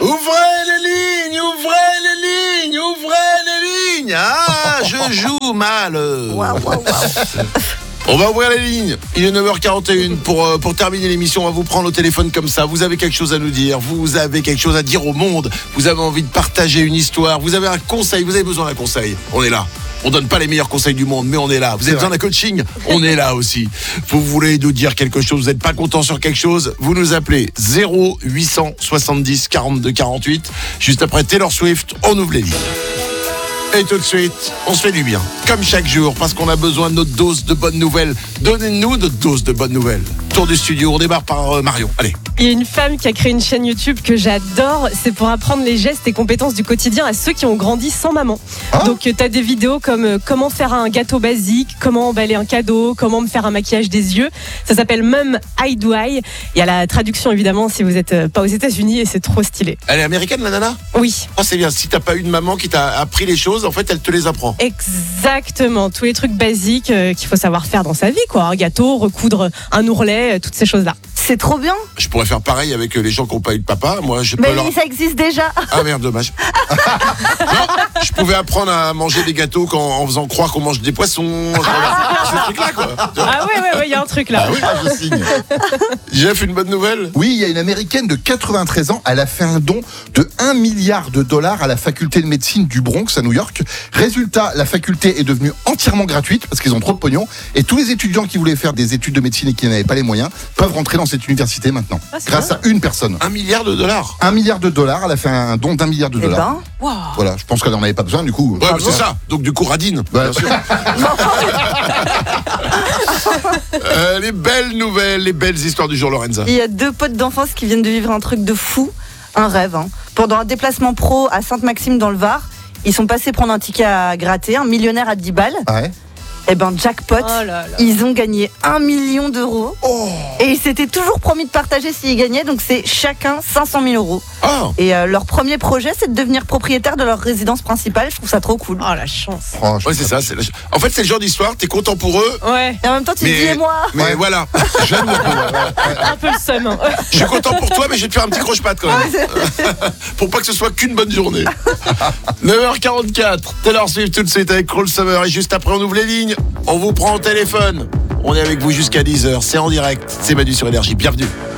Ouvrez les lignes, Ah, je joue mal. On va ouvrir les lignes. Il est 9h41 pour terminer l'émission. On va vous prendre au téléphone comme ça. Vous avez quelque chose à nous dire. Vous avez quelque chose à dire au monde. Vous avez envie de partager une histoire. Vous avez un conseil. Vous avez besoin d'un conseil. On est là. On donne pas les meilleurs conseils du monde, mais on est là. Vous avez besoin d'un coaching, on est là aussi. Vous voulez nous dire quelque chose, vous n'êtes pas content sur quelque chose, vous nous appelez 0870 42 48. Juste après Taylor Swift, on ouvre les lignes. Et tout de suite, on se fait du bien, comme chaque jour, parce qu'on a besoin de notre dose de bonnes nouvelles. Donnez-nous notre dose de bonnes nouvelles. Tour du studio, on démarre par Marion. Allez. Il y a une femme qui a créé une chaîne YouTube que j'adore. C'est pour apprendre les gestes et compétences du quotidien à ceux qui ont grandi sans maman. Donc, tu as des vidéos comme comment faire un gâteau basique, comment emballer un cadeau, comment me faire un maquillage des yeux. Ça s'appelle Mum I Do I. Il y a la traduction, évidemment, si vous n'êtes pas aux États-Unis, et c'est trop stylé. Elle est américaine, la nana ? Oui. Oh, c'est bien. Si t'as pas eu de maman qui t'a appris les choses, en fait, elle te les apprend. Exactement. Tous les trucs basiques qu'il faut savoir faire dans sa vie, quoi. Un gâteau, recoudre un ourlet, toutes ces choses-là. C'est trop bien. Je pourrais faire pareil avec les gens qui n'ont pas eu de papa. Moi, je peux Mais ça existe déjà. Ah merde, dommage. Non, je pouvais apprendre à manger des gâteaux en faisant croire qu'on mange des poissons. Ce truc-là, quoi. Ah ouais, il y a un truc là. Ah oui, je signe. Jeff, une bonne nouvelle ? Oui, il y a une Américaine de 93 ans, elle a fait un don de $1 milliard à la faculté de médecine du Bronx à New York. Résultat, la faculté est devenue entièrement gratuite parce qu'ils ont trop de pognon et tous les étudiants qui voulaient faire des études de médecine et qui n'avaient pas les moyens peuvent rentrer dans cette université maintenant. Grâce à une personne. $1 milliard ? $1 milliard, elle a fait un don d'$1 milliard. Wow. Voilà, je pense qu'elle n'en avait pas besoin du coup. Ouais, mais c'est ça. Donc du coup, radine. Voilà. Bien sûr. Les belles nouvelles, les belles histoires du jour, Lorenza. Il y a 2 potes d'enfance qui viennent de vivre un truc de fou, un rêve. Pendant un déplacement pro à Sainte-Maxime dans le Var, ils sont passés prendre un ticket à gratter, un millionnaire à 10 balles. Ouais. Et ben jackpot, Oh là là. ils ont gagné 1 million d'euros. Et ils s'étaient toujours promis de partager s'ils gagnaient, donc c'est chacun 500 000 euros. Oh, Et leur premier projet, c'est de devenir propriétaire de leur résidence principale. Je trouve ça trop cool. Oh la chance. Franchement. ouais, c'est ça. En fait, c'est le genre d'histoire, t'es content pour eux, Ouais, Et en même temps, tu te dis, et moi mais voilà. J'aime le coup, un peu le seum. Hein. Je suis content pour toi, mais je vais te faire un petit croche-patte quand même. Pour pas que ce soit qu'une bonne journée. 9h44, Taylor Swift tout de suite avec Cruel Summer. Et juste après, on ouvre les lignes. On vous prend au téléphone. On est avec vous jusqu'à 10h. C'est en direct. C'est Manu sur Énergie. Bienvenue.